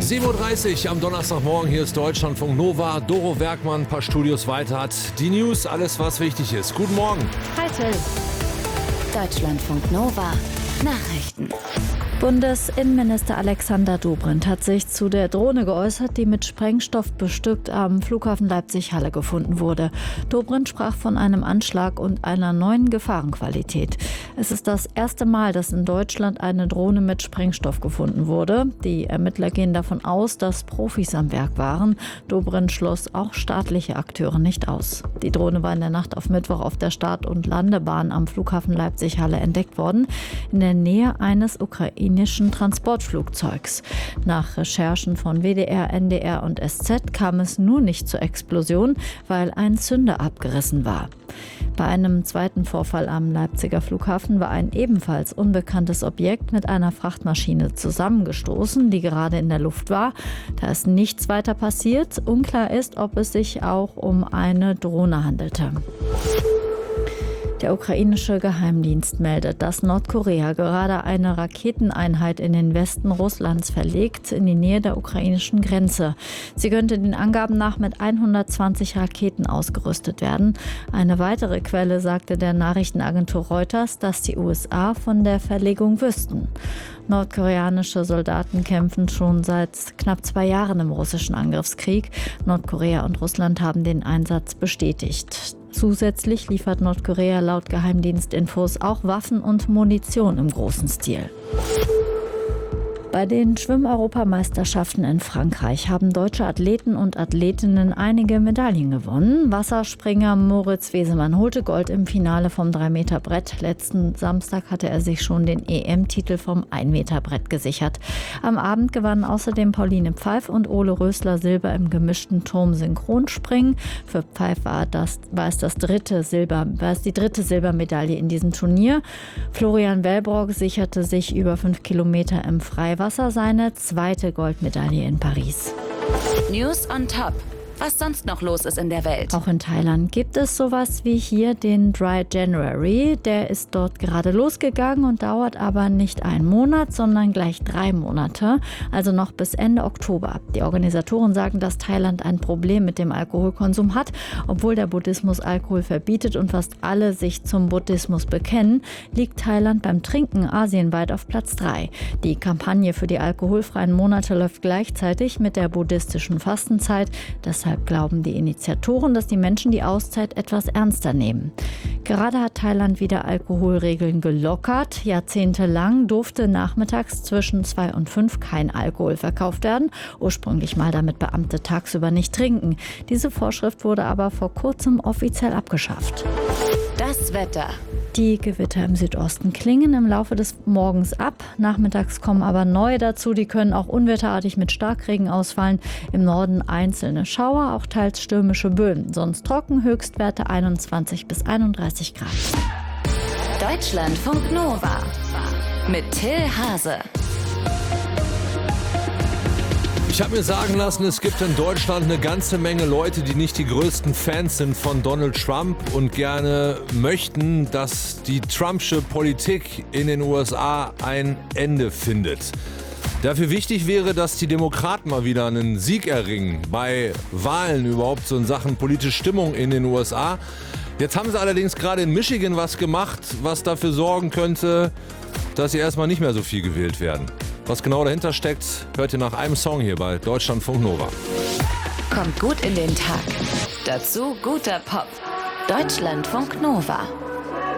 7:30 Uhr am Donnerstagmorgen, hier ist Deutschlandfunk Nova. Doro Werkmann, ein paar Studios weiter, hat die News, alles was wichtig ist. Guten Morgen. Hi Till. Deutschlandfunk Nova, Nachrichten. Bundesinnenminister Alexander Dobrindt hat sich zu der Drohne geäußert, die mit Sprengstoff bestückt am Flughafen Leipzig-Halle gefunden wurde. Dobrindt sprach von einem Anschlag und einer neuen Gefahrenqualität. Es ist das erste Mal, dass in Deutschland eine Drohne mit Sprengstoff gefunden wurde. Die Ermittler gehen davon aus, dass Profis am Werk waren. Dobrindt schloss auch staatliche Akteure nicht aus. Die Drohne war in der Nacht auf Mittwoch auf der Start- und Landebahn am Flughafen Leipzig-Halle entdeckt worden, in der Nähe eines ukrainischen Transportflugzeugs. Nach Recherchen von WDR, NDR und SZ kam es nur nicht zur Explosion, weil ein Zünder abgerissen war. Bei einem zweiten Vorfall am Leipziger Flughafen war ein ebenfalls unbekanntes Objekt mit einer Frachtmaschine zusammengestoßen, die gerade in der Luft war. Da ist nichts weiter passiert. Unklar ist, ob es sich auch um eine Drohne handelte. Der ukrainische Geheimdienst meldet, dass Nordkorea gerade eine Raketeneinheit in den Westen Russlands verlegt, in die Nähe der ukrainischen Grenze. Sie könnte den Angaben nach mit 120 Raketen ausgerüstet werden. Eine weitere Quelle sagte der Nachrichtenagentur Reuters, dass die USA von der Verlegung wüssten. Nordkoreanische Soldaten kämpfen schon seit knapp 2 Jahren im russischen Angriffskrieg. Nordkorea und Russland haben den Einsatz bestätigt. Zusätzlich liefert Nordkorea laut Geheimdienstinfos auch Waffen und Munition im großen Stil. Bei den Schwimm-Europameisterschaften in Frankreich haben deutsche Athleten und Athletinnen einige Medaillen gewonnen. Wasserspringer Moritz Wesemann holte Gold im Finale vom 3-Meter-Brett. Letzten Samstag hatte er sich schon den EM-Titel vom 1-Meter-Brett gesichert. Am Abend gewannen außerdem Pauline Pfeif und Ole Rösler Silber im gemischten Turm-Synchronspringen. Für Pfeif war es die dritte Silbermedaille in diesem Turnier. Florian Wellbrock sicherte sich über 5 Kilometer im Freiwasser seine zweite Goldmedaille in Paris. News on Top. Was sonst noch los ist in der Welt. Auch in Thailand gibt es sowas wie hier den Dry January. Der ist dort gerade losgegangen und dauert aber nicht 1 Monat, sondern gleich 3 Monate, also noch bis Ende Oktober. Die Organisatoren sagen, dass Thailand ein Problem mit dem Alkoholkonsum hat, obwohl der Buddhismus Alkohol verbietet und fast alle sich zum Buddhismus bekennen, liegt Thailand beim Trinken asienweit auf Platz 3. Die Kampagne für die alkoholfreien Monate läuft gleichzeitig mit der buddhistischen Fastenzeit. Deshalb glauben die Initiatoren, dass die Menschen die Auszeit etwas ernster nehmen. Gerade hat Thailand wieder Alkoholregeln gelockert. Jahrzehntelang durfte nachmittags zwischen 2 und 5 kein Alkohol verkauft werden. Ursprünglich mal, damit Beamte tagsüber nicht trinken. Diese Vorschrift wurde aber vor kurzem offiziell abgeschafft. Das Wetter. Die Gewitter im Südosten klingen im Laufe des Morgens ab. Nachmittags kommen aber neue dazu. Die können auch unwetterartig mit Starkregen ausfallen. Im Norden einzelne Schauer, auch teils stürmische Böen. Sonst trocken, Höchstwerte 21 bis 31 Grad. Deutschlandfunk Nova mit Till Hase. Ich habe mir sagen lassen, es gibt in Deutschland eine ganze Menge Leute, die nicht die größten Fans sind von Donald Trump und gerne möchten, dass die Trumpsche Politik in den USA ein Ende findet. Dafür wichtig wäre, dass die Demokraten mal wieder einen Sieg erringen bei Wahlen überhaupt so in Sachen politische Stimmung in den USA. Jetzt haben sie allerdings gerade in Michigan was gemacht, was dafür sorgen könnte, dass sie erstmal nicht mehr so viel gewählt werden. Was genau dahinter steckt, hört ihr nach einem Song hier bei Deutschlandfunk Nova. Kommt gut in den Tag. Dazu guter Pop. Deutschlandfunk Nova.